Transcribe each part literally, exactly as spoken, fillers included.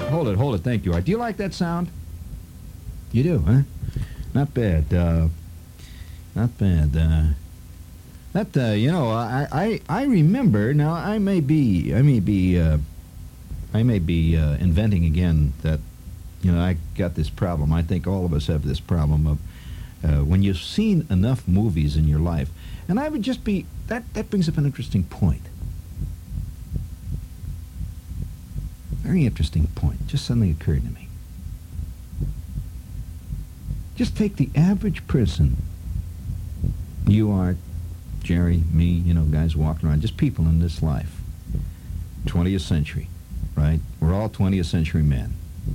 hold it, hold it. Thank you, Art. Do you like that sound? You do, huh? Not bad. Uh, not bad. Uh, that uh, you know, I, I I remember now. I may be I may be uh, I may be uh, inventing again that. You know, I got this problem. I think all of us have this problem of uh, when you've seen enough movies in your life. And I would just be, that, that brings up an interesting point. Very interesting point. Just suddenly occurred to me. Just take the average person. You are, Jerry, me, you know, guys walking around, just people in this life. twentieth century, right? We're all twentieth century men.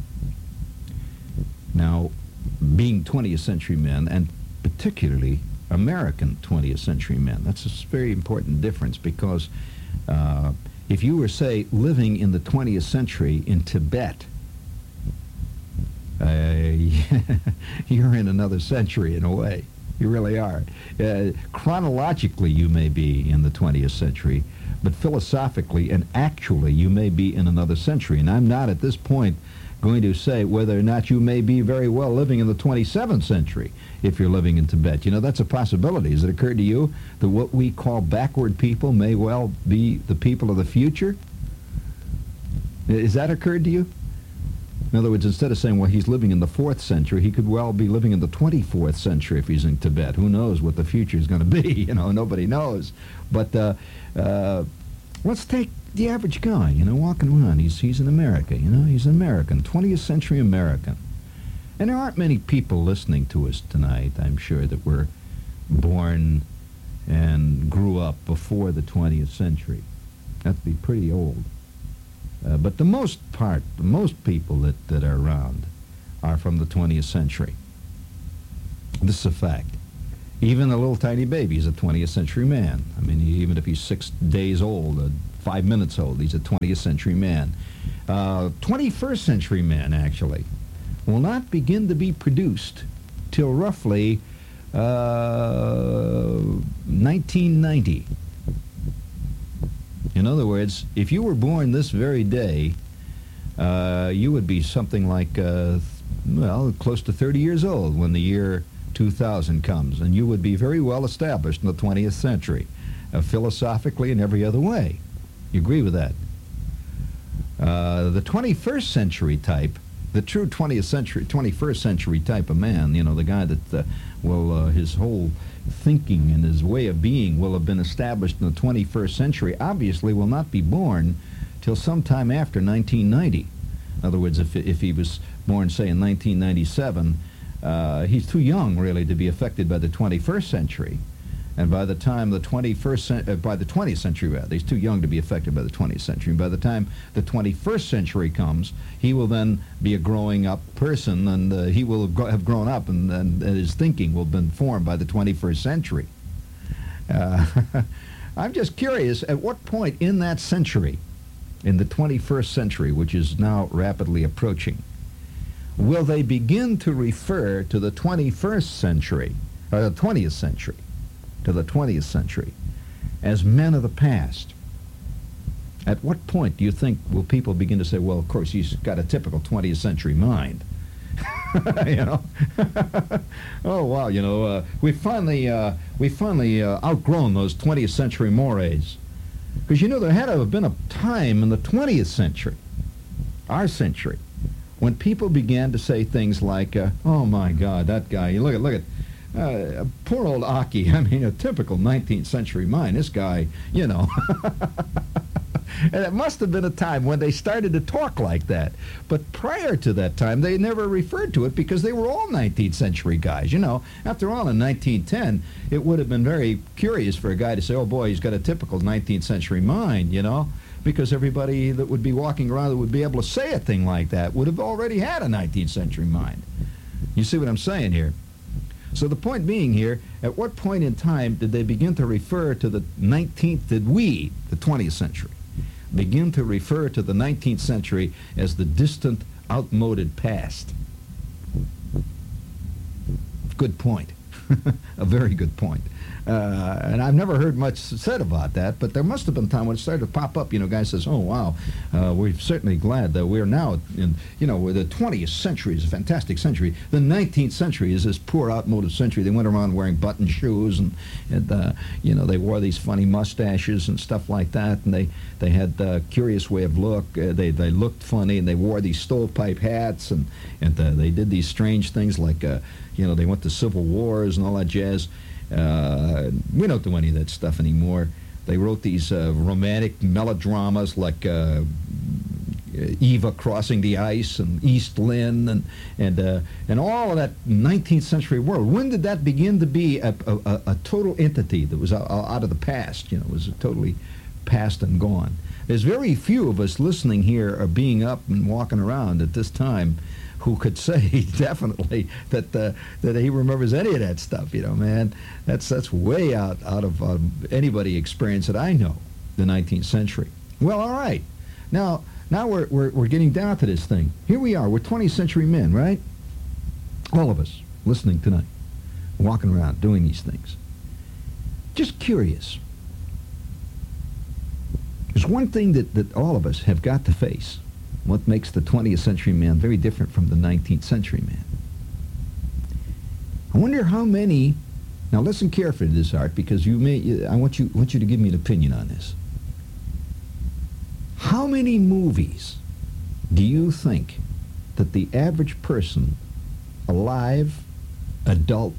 Now, being twentieth century men, and particularly American twentieth century men, that's a very important difference because uh, if you were, say, living in the twentieth century in Tibet, uh, you're in another century in a way. You really are. Uh, chronologically, you may be in the twentieth century, but philosophically and actually, you may be in another century. And I'm not at this point going to say whether or not you may be very well living in the twenty-seventh century if you're living in Tibet. You know, that's a possibility. Has it occurred to you that what we call backward people may well be the people of the future? Has that occurred to you? In other words, instead of saying, well, he's living in the fourth century, he could well be living in the twenty-fourth century if he's in Tibet. Who knows what the future is going to be? You know, nobody knows. But uh, uh, let's take the average guy, you know, walking around. He's, he's in America, you know, he's an American, twentieth century American. And there aren't many people listening to us tonight, I'm sure, that were born and grew up before the twentieth century. That'd be pretty old. Uh, but the most part, the most people that, that are around are from the twentieth century. This is a fact. Even a little tiny baby is a twentieth century man. I mean, even if he's six days old, uh, five minutes old, he's a twentieth century man. Uh, twenty-first century man, actually, will not begin to be produced till roughly uh, nineteen ninety. In other words, if you were born this very day, uh, you would be something like, uh, well, close to thirty years old when the year two thousand comes, and you would be very well established in the twentieth century, uh, philosophically and every other way. You agree with that? Uh, the twenty-first century type, the true twentieth century, twenty-first century type of man, you know, the guy that uh, will, uh, his whole thinking and his way of being will have been established in the twenty-first century, obviously will not be born till sometime after nineteen ninety. In other words, if, if he was born, say, in nineteen ninety-seven, uh, he's too young, really, to be affected by the twenty-first century. And by the time the twenty-first, uh, by the twentieth century, rather, he's too young to be affected by the twentieth century. And by the time the twenty-first century comes, he will then be a growing up person, and uh, he will have grown up, and, and his thinking will have been formed by the twenty-first century. Uh, I'm just curious, at what point in that century, in the twenty-first century, which is now rapidly approaching, will they begin to refer to the twenty-first century, or the twentieth century, to the twentieth century, as men of the past? At what point do you think will people begin to say, well, of course, he's got a typical twentieth century mind? You know? Oh, wow, you know, uh, we finally, uh, we finally uh, outgrown those twentieth century mores. Because, you know, there had to have been a time in the twentieth century, our century, when people began to say things like, uh, oh, my God, that guy, look at, look at, Uh, poor old Aki. I mean, a typical nineteenth century mind. This guy, you know. And it must have been a time when they started to talk like that. But prior to that time, they never referred to it because they were all nineteenth century guys. You know, after all, in nineteen ten, it would have been very curious for a guy to say, oh, boy, he's got a typical nineteenth century mind, you know, because everybody that would be walking around that would be able to say a thing like that would have already had a nineteenth century mind. You see what I'm saying here? So the point being here, at what point in time did they begin to refer to the nineteenth, did we, the twentieth century, begin to refer to the nineteenth century as the distant, outmoded past? Good point. A very good point. Uh, and I've never heard much said about that, but there must have been a time when it started to pop up. You know, guy says, oh, wow, uh, we're certainly glad that we're now in, you know, the twentieth century is a fantastic century. The nineteenth century is this poor outmoded century. They went around wearing button shoes and, and uh, you know, they wore these funny mustaches and stuff like that, and they, they had a curious way of look. Uh, they, they looked funny, and they wore these stovepipe hats, and, and uh, they did these strange things like, uh, you know, they went to civil wars and all that jazz. Uh, we don't do any of that stuff anymore. They wrote these uh, romantic melodramas like uh, Eva Crossing the Ice and East Lynne and and uh, and all of that nineteenth century world. When did that begin to be a, a, a total entity that was out, out of the past? You know, it was totally past and gone. There's very few of us listening here or being up and walking around at this time who could say definitely that uh, that he remembers any of that stuff. You know, man, that's that's way out out of um, anybody experience that I know. The nineteenth century. Well, all right. Now now we're we're we're getting down to this thing. Here we are. We're twentieth century men, right? All of us listening tonight, walking around doing these things. Just curious. There's one thing that that all of us have got to face. What makes the twentieth century man very different from the nineteenth century man? I wonder how many. Now listen carefully to this, Art, because you may. I want you want you to give me an opinion on this. How many movies do you think that the average person, alive, adult?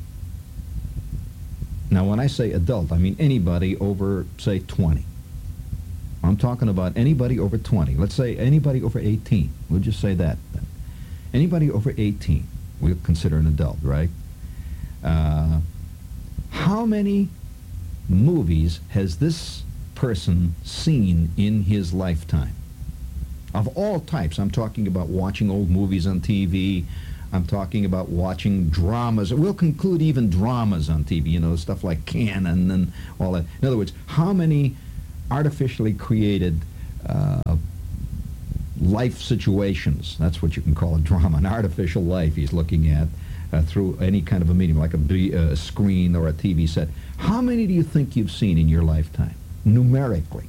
Now, when I say adult, I mean anybody over, say, twenty. I'm talking about anybody over twenty. Let's say anybody over eighteen. We'll just say that. Anybody over eighteen, we'll consider an adult, right? Uh, how many movies has this person seen in his lifetime? Of all types. I'm talking about watching old movies on T V. I'm talking about watching dramas. We'll conclude even dramas on T V, you know, stuff like Canon and all that. In other words, how many artificially created uh, life situations, that's what you can call a drama, an artificial life he's looking at uh, through any kind of a medium, like a, b a screen or a T V set. How many do you think you've seen in your lifetime, numerically?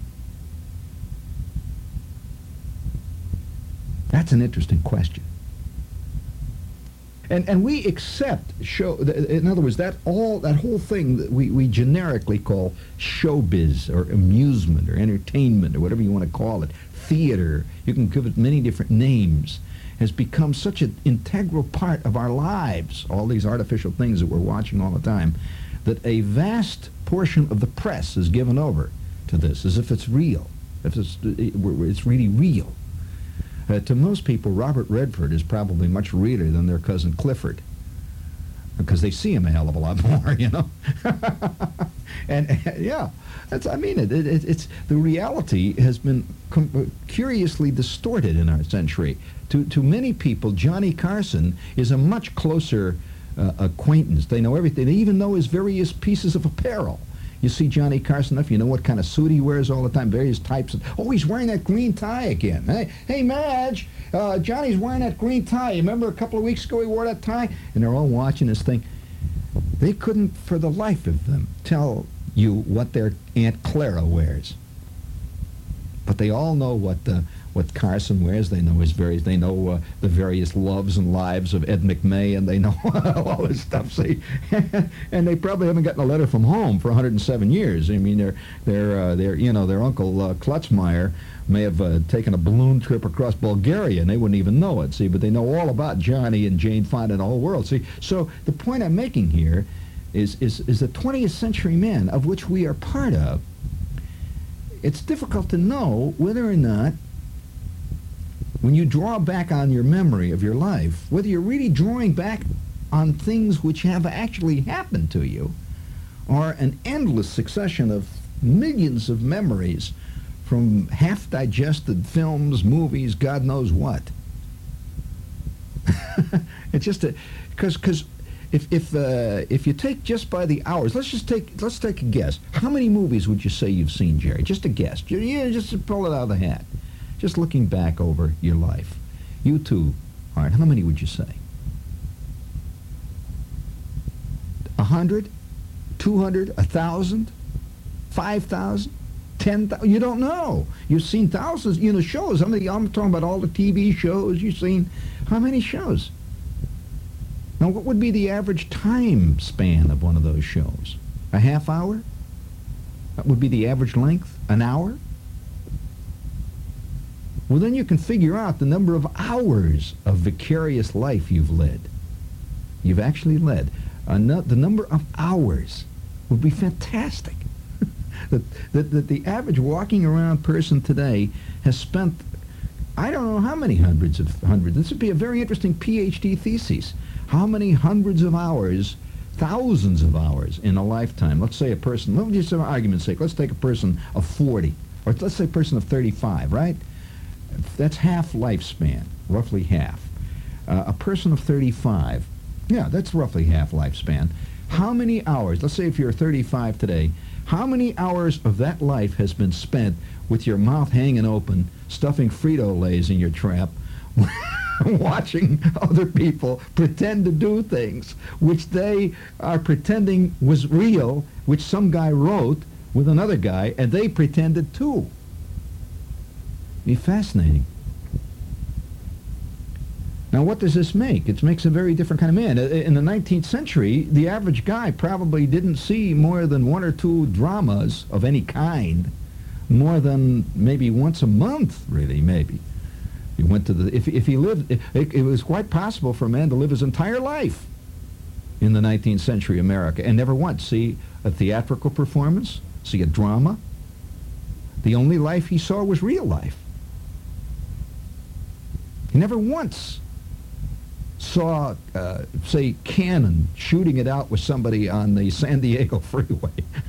That's an interesting question. And and we accept show. In other words, that all that whole thing that we we generically call showbiz or amusement or entertainment or whatever you want to call it, theater. You can give it many different names. Has become such an integral part of our lives. All these artificial things that we're watching all the time, that a vast portion of the press is given over to this as if it's real, if it's it's really real. Uh, to most people, Robert Redford is probably much realer than their cousin Clifford, because they see him a hell of a lot more, you know. and, and yeah, that's I mean it, it. It's the reality has been com curiously distorted in our century. To to many people, Johnny Carson is a much closer uh, acquaintance. They know everything. They even know his various pieces of apparel. You see Johnny Carson enough, you know what kind of suit he wears all the time, various types of, oh, he's wearing that green tie again. Hey, hey Madge, uh, Johnny's wearing that green tie. You remember a couple of weeks ago he wore that tie? And they're all watching this thing. They couldn't, for the life of them, tell you what their Aunt Clara wears. But they all know what the what Carson wears. They know his various. They know uh, the various loves and lives of Ed McMay, and they know all this stuff. See, and they probably haven't gotten a letter from home for one hundred seven years. I mean, their their uh, their you know their uncle uh, Klutzmeyer may have uh, taken a balloon trip across Bulgaria, and they wouldn't even know it. See, but they know all about Johnny and Jane Fonda and the whole world. See, so the point I'm making here is is is the twentieth century man, of which we are part of. It's difficult to know whether or not, when you draw back on your memory of your life, whether you're really drawing back on things which have actually happened to you, or an endless succession of millions of memories from half-digested films, movies, God knows what. It's just a, because because if if uh, if you take just by the hours, let's just take let's take a guess. How many movies would you say you've seen, Jerry? Just a guess. Yeah, just to pull it out of the hat. Just looking back over your life. You too, all right, how many would you say? A hundred? two hundred, one thousand, five thousand, ten thousand? You don't know. You've seen thousands, you know, shows. How many, I'm talking about all the T V shows you've seen. How many shows? Now, what would be the average time span of one of those shows? A half hour? That would be the average length? An hour? Well, then you can figure out the number of hours of vicarious life you've led. You've actually led. Uh, no, the number of hours would be fantastic. that, that, that the average walking around person today has spent, I don't know how many hundreds of hundreds. This would be a very interesting PhD thesis. How many hundreds of hours, thousands of hours in a lifetime? Let's say a person, let me just for argument's sake, let's take a person of forty, or let's say a person of thirty-five, right? That's half lifespan, roughly half. Uh, a person of thirty-five, yeah, that's roughly half lifespan. How many hours, let's say if you're thirty-five today, how many hours of that life has been spent with your mouth hanging open, stuffing Frito-Lays in your trap, watching other people pretend to do things which they are pretending was real, which some guy wrote with another guy, and they pretended too? Be fascinating. Now, what does this make? It makes a very different kind of man. In the nineteenth century, the average guy probably didn't see more than one or two dramas of any kind, more than maybe once a month, really, maybe. He went to the, if, if he lived, it, it was quite possible for a man to live his entire life in the nineteenth century America and never once see a theatrical performance, see a drama. The only life he saw was real life. He never once saw, uh, say, Cannon shooting it out with somebody on the San Diego freeway.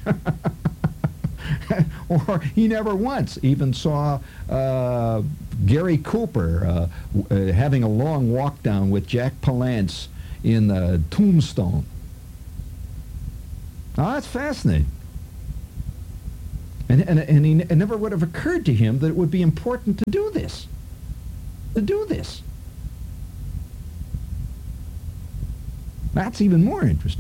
Or he never once even saw uh, Gary Cooper uh, w- uh, having a long walk down with Jack Palance in uh, Tombstone. Now, that's fascinating. And, and, and he, it never would have occurred to him that it would be important to do this. To do this. That's even more interesting.